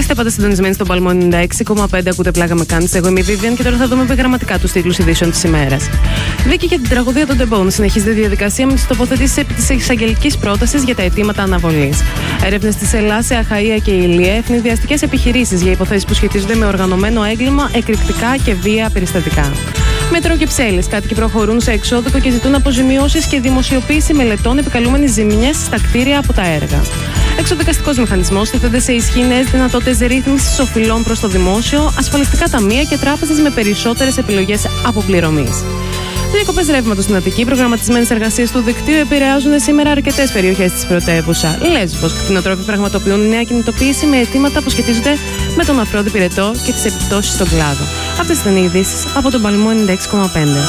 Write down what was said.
Είστε πάντα συντονισμένοι στον Παλμό 96,5. Ακούτε πλάκα με κάνεις. Εγώ είμαι η Vivian και τώρα θα δούμε επιγραμματικά τους τίτλους ειδήσεων της ημέρας. Δίκη για την τραγωδία των Τεμπών. Συνεχίζεται η διαδικασία με τις τοποθετήσεις επί της εισαγγελικής πρότασης για τα αιτήματα αναβολής. Έρευνες της Ελλάδας σε Αχαΐα και Ηλία, ευνηδιαστικές επιχειρήσεις για υποθέσεις που σχετίζονται με οργανωμένο έγκλημα, εκρηκτικά και βία περιστατικά. Μετρό και Ψέλης. Κάτοικοι προχωρούν σε εξώδικο και ζητούν αποζημιώσεις και δημοσιοποίηση μελετών επικαλούμενης ζημιές στα κτίρια από τα έργα. Εξοδικαστικός μηχανισμός. Τίθενται σε ισχύ νέες δυνατότητες ρύθμισης οφειλών προς το δημόσιο, ασφαλιστικά ταμεία και τράπεζες με περισσότερες επιλογές αποπληρωμής. Διακοπές ρεύματος στην Αττική. Προγραμματισμένες εργασίες του δικτύου επηρεάζουν σήμερα αρκετές περιοχές της πρωτεύουσα. Λέσβος. Κτηνοτρόφοι πραγματοποιούν νέα κινητοποίηση με αιτήματα που σχετίζονται με τον αφρόντι πυρετό και τις επιπτώσεις στον κλάδο. Αυτές ήταν οι ειδήσεις από τον Παλμό 96,5.